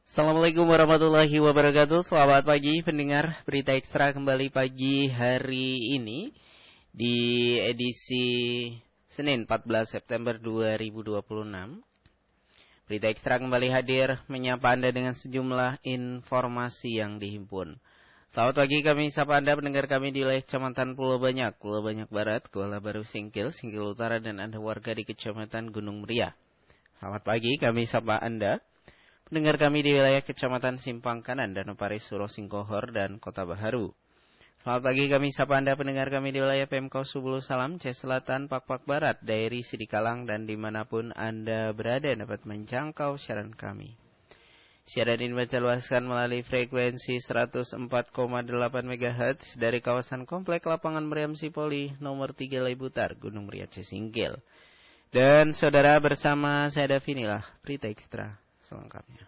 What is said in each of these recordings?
Assalamualaikum warahmatullahi wabarakatuh. Selamat pagi pendengar Berita Ekstra kembali pagi hari ini di edisi Senin 14 September 2026. Berita Ekstra kembali hadir menyapa Anda dengan sejumlah informasi yang dihimpun. Selamat pagi, kami sapa Anda pendengar kami di wilayah Kecamatan Pulau Banyak Barat, Kuala Baru Singkil Utara, dan Anda warga di Kecamatan Gunung Meriah. Selamat pagi, kami sapa Anda pendengar kami di wilayah Kecamatan Simpang Kanan, Danau Suro Singkohor, dan Kota Baharu. Selamat pagi, kami sapa Anda pendengar kami di wilayah Pemkau Subulu Salam, Cis Selatan, Pakpak Barat, Daeri Sidikalang, dan dimanapun Anda berada dapat menjangkau siaran kami. Siaran ini diluaskan melalui frekuensi 104,8 MHz dari kawasan Komplek Lapangan Meriam Sipoli, nomor 3 Lebutar, Gunung Meriah Cisingkil. Dan saudara, bersama saya Davinilah, Berita Ekstra selengkapnya.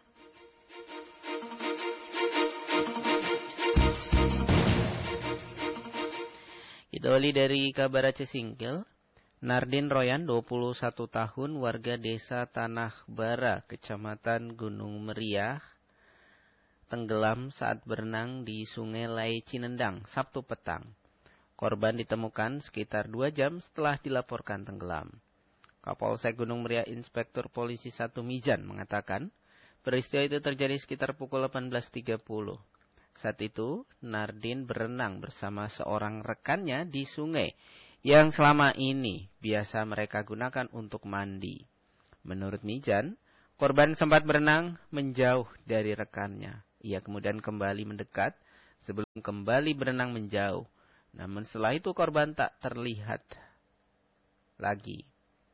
Kita awali dari kabar Aceh Singkil. Nardin Royan, 21 tahun, warga desa Tanah Bara, Kecamatan Gunung Meriah, tenggelam saat berenang di Sungai Lai Cinendang, Sabtu petang. Korban ditemukan sekitar 2 jam setelah dilaporkan tenggelam. Kapolsek Gunung Meriah Inspektur Polisi 1 Mizan mengatakan, peristiwa itu terjadi sekitar pukul 18.30. Saat itu, Nardin berenang bersama seorang rekannya di sungai yang selama ini biasa mereka gunakan untuk mandi. Menurut Mizan, korban sempat berenang menjauh dari rekannya. Ia kemudian kembali mendekat sebelum kembali berenang menjauh. Namun setelah itu korban tak terlihat lagi.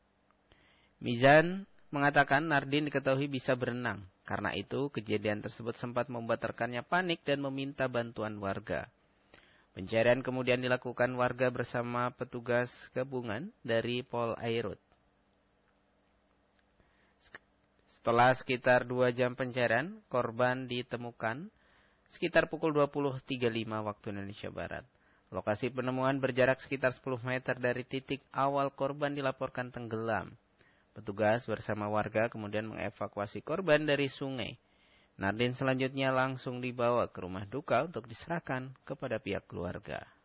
Mizan mengatakan Nardin diketahui bisa berenang. Karena itu, kejadian tersebut sempat membuat rekannya panik dan meminta bantuan warga. Pencarian kemudian dilakukan warga bersama petugas gabungan dari Pol Airut. Setelah sekitar 2 jam pencarian, korban ditemukan sekitar pukul 20.35 waktu Indonesia Barat. Lokasi penemuan berjarak sekitar 10 meter dari titik awal korban dilaporkan tenggelam. Petugas bersama warga kemudian mengevakuasi korban dari sungai. Nardin selanjutnya langsung dibawa ke rumah duka untuk diserahkan kepada pihak keluarga.